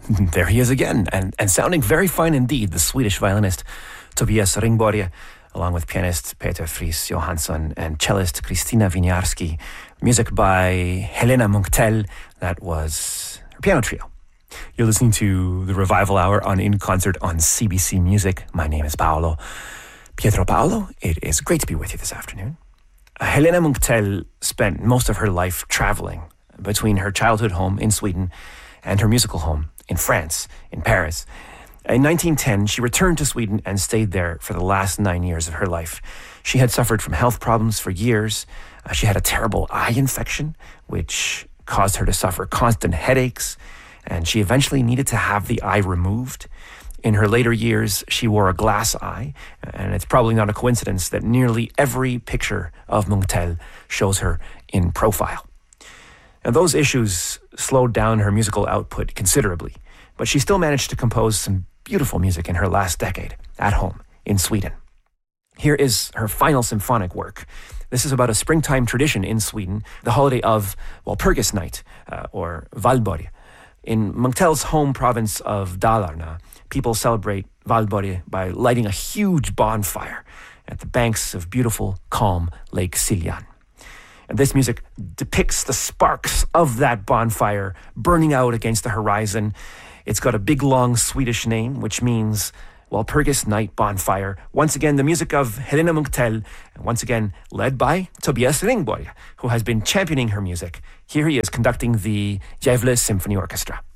There he is again, and sounding very fine indeed, the Swedish violinist Tobias Ringborg, along with pianist Peter Fries Johansson and cellist Kristina Winiarski. Music by Helena Munktell. That was her piano trio. You're listening to the Revival Hour on In Concert on CBC Music. My name is Pietro Paolo. It is great to be with you this afternoon. Helena Munktell spent most of her life traveling between her childhood home in Sweden and her musical home in France, in Paris. In 1910, she returned to Sweden and stayed there for the last 9 years of her life. She had suffered from health problems for years. She had a terrible eye infection, which caused her to suffer constant headaches, and she eventually needed to have the eye removed. In her later years, she wore a glass eye, and it's probably not a coincidence that nearly every picture of Munktell shows her in profile. And those issues slowed down her musical output considerably, but she still managed to compose some beautiful music in her last decade at home in Sweden. Here is her final symphonic work. This is about a springtime tradition in Sweden, the holiday of Walpurgis Night, or Valborg. In Munktell's home province of Dalarna, people celebrate Valborg by lighting a huge bonfire at the banks of beautiful, calm Lake Siljan. And this music depicts the sparks of that bonfire burning out against the horizon. It's got a big, long Swedish name, which means Walpurgis Night Bonfire. Once again, the music of Helena Munktell, and once again, led by Tobias Ringborg, who has been championing her music. Here he is conducting the Gävle Symphony Orchestra.